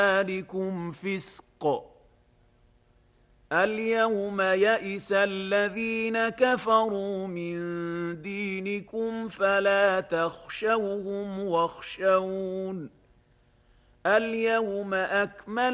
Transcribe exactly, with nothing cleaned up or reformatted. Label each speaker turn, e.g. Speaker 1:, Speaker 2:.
Speaker 1: ذلكم فسق. اليوم يئس الذين كفروا من دينكم فلا تخشوهم واخشون. اليوم أكملت